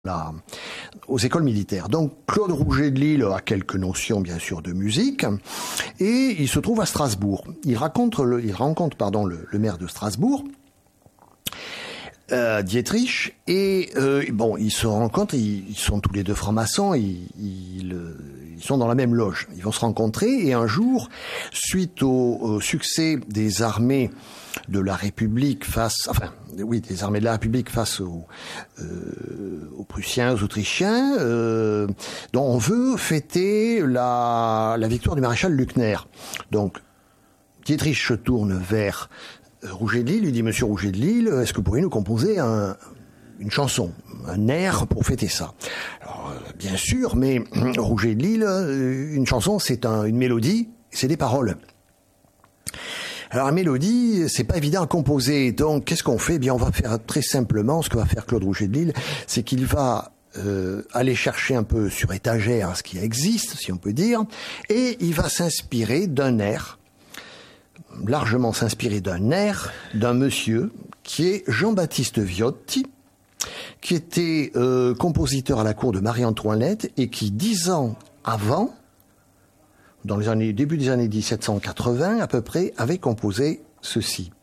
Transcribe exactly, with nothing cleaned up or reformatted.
Là, aux écoles militaires. Donc Claude Rouget de Lisle a quelques notions bien sûr de musique et il se trouve à Strasbourg. Il rencontre le, il rencontre pardon le, le maire de Strasbourg, euh, Dietrich, et euh, bon ils se rencontrent. Ils, ils sont tous les deux francs-maçons. Ils, ils, ils sont dans la même loge. Ils vont se rencontrer et un jour, suite au, au succès des armées de la République face, enfin, oui, des armées de la République face aux, euh, aux Prussiens, aux Autrichiens, euh, dont on veut fêter la, la victoire du maréchal Luckner. Donc, Dietrich se tourne vers Rouget de Lisle, lui dit, Monsieur Rouget de Lisle, est-ce que vous pourriez nous composer un, une chanson, un air pour fêter ça? Alors, bien sûr, mais Rouget de Lisle, une chanson, c'est un, une mélodie, c'est des paroles. Alors la mélodie, c'est pas évident à composer, donc qu'est-ce qu'on fait? Eh bien, on va faire très simplement, ce que va faire Claude Rouget de Lisle, c'est qu'il va euh, aller chercher un peu sur étagère ce qui existe, si on peut dire, et il va s'inspirer d'un air, largement s'inspirer d'un air d'un monsieur qui est Jean-Baptiste Viotti, qui était euh, compositeur à la cour de Marie-Antoinette et qui, dix ans avant, dans les années, début des années dix-sept cent quatre-vingts à peu près, avait composé ceci.